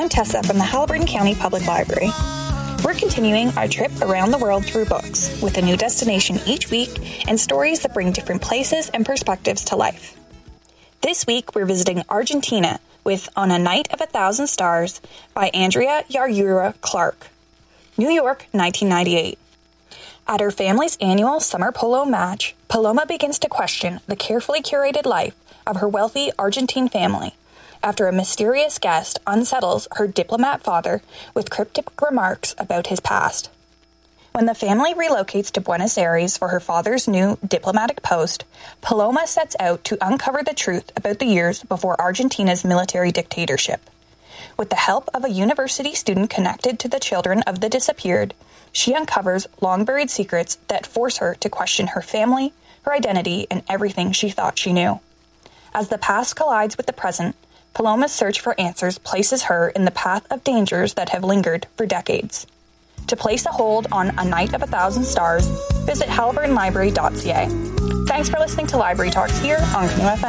I'm Tessa from the Haliburton County Public Library. We're continuing our trip around the world through books, with a new destination each week and stories that bring different places and perspectives to life. This week, we're visiting Argentina with On a Night of a Thousand Stars by Andrea Yarura Clark. New York, 1998. At her family's annual summer polo match, Paloma begins to question the carefully curated life of her wealthy Argentine family after a mysterious guest unsettles her diplomat father with cryptic remarks about his past. When the family relocates to Buenos Aires for her father's new diplomatic post, Paloma sets out to uncover the truth about the years before Argentina's military dictatorship. With the help of a university student connected to the children of the disappeared, she uncovers long-buried secrets that force her to question her family, her identity, and everything she thought she knew. As the past collides with the present, Paloma's search for answers places her in the path of dangers that have lingered for decades. To place a hold on A Night of a Thousand Stars, visit haliburtonlibrary.ca. Thanks for listening to Library Talks here on Canoe FM.